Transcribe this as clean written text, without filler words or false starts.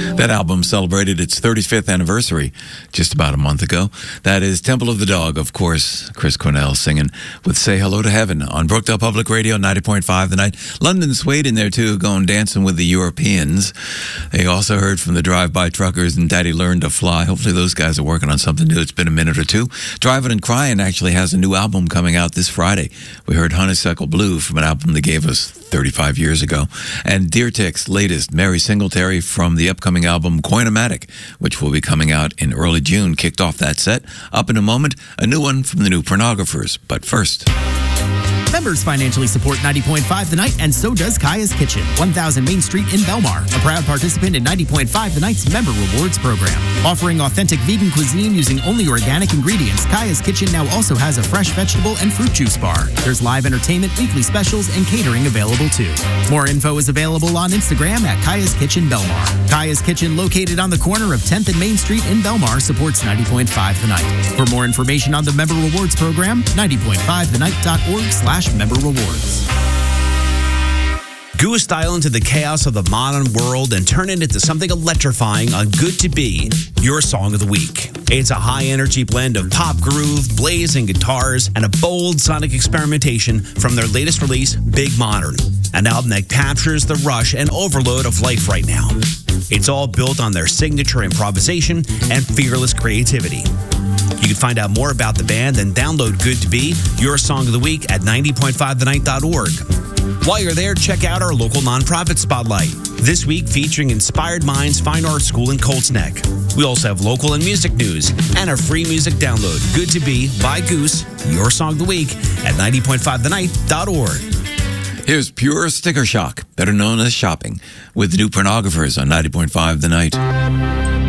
That album celebrated its 35th anniversary just about a month ago. That is Temple of the Dog, of course. Chris Cornell singing with Say Hello to Heaven on Brookdale Public Radio, 90.5 The Night. London Suede in there, too, going dancing with the Europeans. They also heard from the Drive-By Truckers and Daddy Learned to Fly. Hopefully those guys are working on something new. It's been a minute or two. Driving and Crying actually has a new album coming out this Friday. We heard Honeysuckle Blue from an album they gave us 35 years ago. And Deer Tick's latest, Mary Singletary, from the upcoming album Coinomatic, which will be coming out in early June, kicked off that set. Up in a moment, a new one from the New Pornographers. But first... Members financially support 90.5 The Night, and so does Kaya's Kitchen, 1000 Main Street in Belmar, a proud participant in 90.5 The Night's Member Rewards program. Offering authentic vegan cuisine using only organic ingredients, Kaya's Kitchen now also has a fresh vegetable and fruit juice bar. There's live entertainment, weekly specials, and catering available too. More info is available on Instagram at Kaya's Kitchen Belmar. Kaya's Kitchen, located on the corner of 10th and Main Street in Belmar, supports 90.5 The Night. For more information on the Member Rewards program, 90.5thenight.org/member rewards. Go style into the chaos of the modern world and turn it into something electrifying on Good to Be, your song of the week. It's a high-energy blend of pop groove, blazing guitars, and a bold sonic experimentation from their latest release, Big Modern, an album that captures the rush and overload of life right now. It's all built on their signature improvisation and fearless creativity. You can find out more about the band and download Good to Be, your song of the week, at 90.5thenight.org. While you're there, check out our local nonprofit spotlight. This week featuring Inspired Minds Fine Art School in Colts Neck. We also have local and music news and a free music download. Good to Be by Goose, your song of the week, at 90.5thenight.org. Here's Pure Sticker Shock, better known as Shopping, with the New Pornographers on 90.5 The Night.